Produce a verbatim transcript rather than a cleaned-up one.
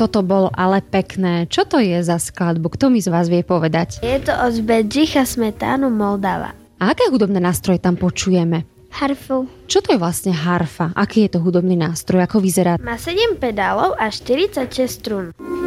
toto bolo ale pekné. Čo to je za skladbu? Kto mi z vás vie povedať? Je to od Bedřicha Smetánu Moldava. A aké hudobné nástroje tam počujeme? Harfu. Čo to je vlastne harfa? Aký je to hudobný nástroj? Ako vyzerá? Má sedem pedálov a štyridsaťšesť strún.